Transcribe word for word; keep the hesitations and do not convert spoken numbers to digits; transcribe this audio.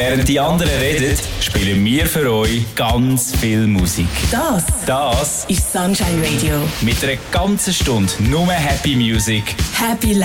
Während die anderen reden, spielen wir für euch ganz viel Musik. Das, Das ist Sunshine Radio. mit einer ganzen Stunde nur Happy Music. Happy